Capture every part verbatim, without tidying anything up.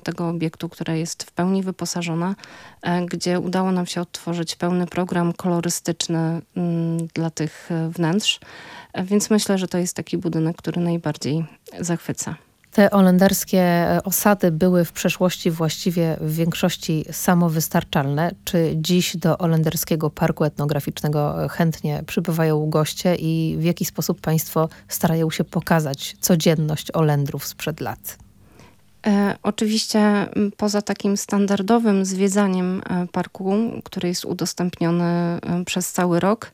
tego obiektu, która jest w pełni wyposażona, gdzie udało nam się odtworzyć pełny program kolorystyczny dla tych wnętrz. Więc myślę, że to jest taki budynek, który najbardziej zachwyca. Te holenderskie osady były w przeszłości właściwie w większości samowystarczalne. Czy dziś do holenderskiego parku etnograficznego chętnie przybywają goście i w jaki sposób państwo starają się pokazać codzienność Holendrów sprzed lat? E, oczywiście poza takim standardowym zwiedzaniem parku, który jest udostępniony przez cały rok,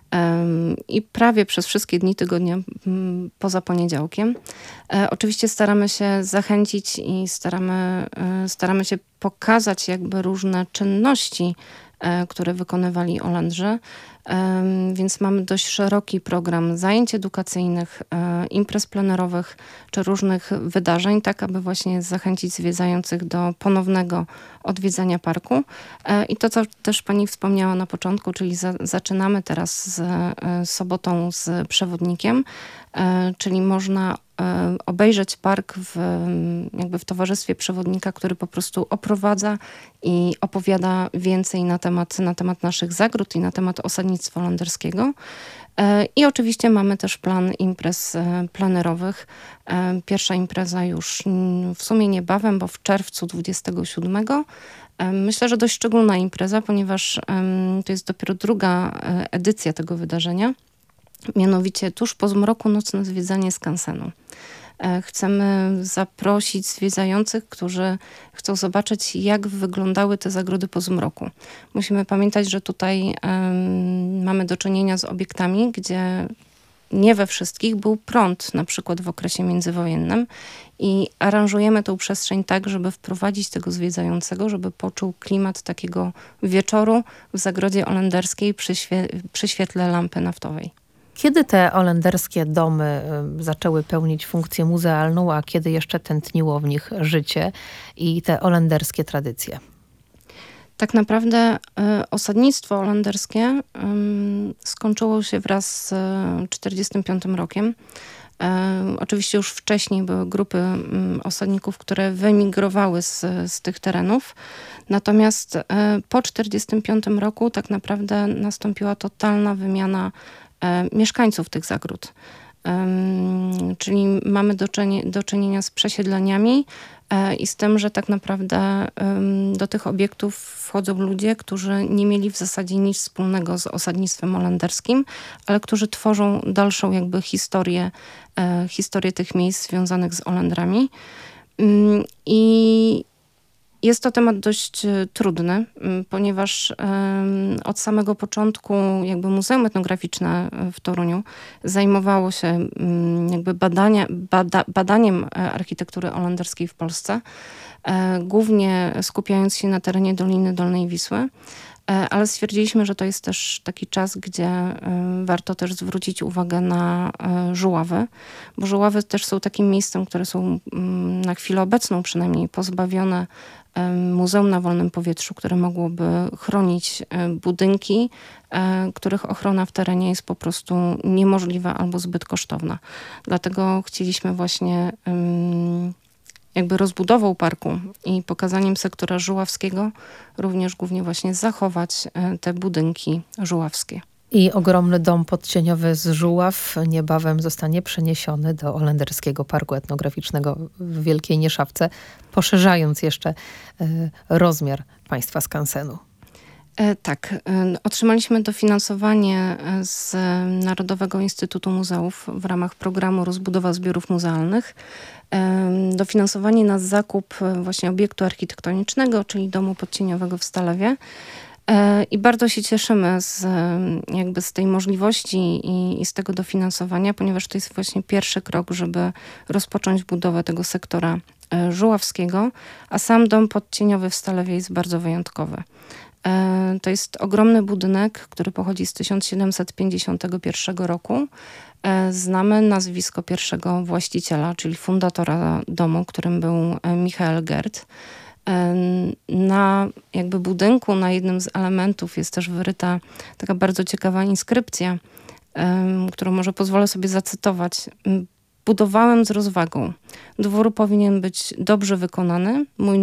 i prawie przez wszystkie dni tygodnia poza poniedziałkiem. Oczywiście staramy się zachęcić i staramy, staramy się pokazać jakby różne czynności, które wykonywali Holendrzy. Więc mamy dość szeroki program zajęć edukacyjnych, imprez plenerowych czy różnych wydarzeń, tak aby właśnie zachęcić zwiedzających do ponownego odwiedzania parku. I to, co też pani wspomniała na początku, czyli za, zaczynamy teraz z sobotą z przewodnikiem, czyli można obejrzeć park w, jakby w towarzystwie przewodnika, który po prostu oprowadza i opowiada więcej na temat, na temat naszych zagród i na temat osadnictwa holenderskiego. I oczywiście mamy też plan imprez plenerowych. Pierwsza impreza już w sumie niebawem, bo w czerwcu dwudziestego siódmego. Myślę, że dość szczególna impreza, ponieważ to jest dopiero druga edycja tego wydarzenia. Mianowicie tuż po zmroku nocne zwiedzanie skansenu. Chcemy zaprosić zwiedzających, którzy chcą zobaczyć, jak wyglądały te zagrody po zmroku. Musimy pamiętać, że tutaj um, mamy do czynienia z obiektami, gdzie nie we wszystkich był prąd, na przykład w okresie międzywojennym, i aranżujemy tą przestrzeń tak, żeby wprowadzić tego zwiedzającego, żeby poczuł klimat takiego wieczoru w zagrodzie holenderskiej przy, świe- przy świetle lampy naftowej. Kiedy te holenderskie domy zaczęły pełnić funkcję muzealną, a kiedy jeszcze tętniło w nich życie i te holenderskie tradycje? Tak naprawdę y, osadnictwo holenderskie y, skończyło się wraz z tysiąc dziewięćset czterdziestym piątym rokiem. Y, oczywiście już wcześniej były grupy y, osadników, które wyemigrowały z, z tych terenów. Natomiast y, po tysiąc dziewięćset czterdziestym piątym roku tak naprawdę nastąpiła totalna wymiana mieszkańców tych zagród. Um, czyli mamy do, czyni- do czynienia z przesiedleniami e, i z tym, że tak naprawdę um, do tych obiektów wchodzą ludzie, którzy nie mieli w zasadzie nic wspólnego z osadnictwem holenderskim, ale którzy tworzą dalszą jakby historię, e, historię tych miejsc związanych z Holendrami. Um, I Jest to temat dość trudny, ponieważ od samego początku jakby Muzeum Etnograficzne w Toruniu zajmowało się jakby badania, bada, badaniem architektury holenderskiej w Polsce, głównie skupiając się na terenie Doliny Dolnej Wisły. Ale stwierdziliśmy, że to jest też taki czas, gdzie warto też zwrócić uwagę na Żuławy, bo Żuławy też są takim miejscem, które są na chwilę obecną przynajmniej pozbawione muzeum na wolnym powietrzu, które mogłoby chronić budynki, których ochrona w terenie jest po prostu niemożliwa albo zbyt kosztowna. Dlatego chcieliśmy właśnie jakby rozbudową parku i pokazaniem sektora żuławskiego również głównie właśnie zachować te budynki żuławskie. I ogromny dom podcieniowy z Żuław niebawem zostanie przeniesiony do holenderskiego parku etnograficznego w Wielkiej Nieszawce, poszerzając jeszcze y, rozmiar państwa skansenu. E, tak. E, otrzymaliśmy dofinansowanie z Narodowego Instytutu Muzeów w ramach programu Rozbudowa zbiorów muzealnych. E, dofinansowanie na zakup właśnie obiektu architektonicznego, czyli domu podcieniowego w Stalewie. I bardzo się cieszymy z, jakby z tej możliwości i, i z tego dofinansowania, ponieważ to jest właśnie pierwszy krok, żeby rozpocząć budowę tego sektora żuławskiego, a sam dom podcieniowy w Stalewie jest bardzo wyjątkowy. To jest ogromny budynek, który pochodzi z tysiąc siedemset pięćdziesiątego pierwszego roku. Znamy nazwisko pierwszego właściciela, czyli fundatora domu, którym był Michael Gerd. Na jakby budynku, na jednym z elementów jest też wyryta taka bardzo ciekawa inskrypcja, którą może pozwolę sobie zacytować. Budowałem z rozwagą. Dwór powinien być dobrze wykonany. Mój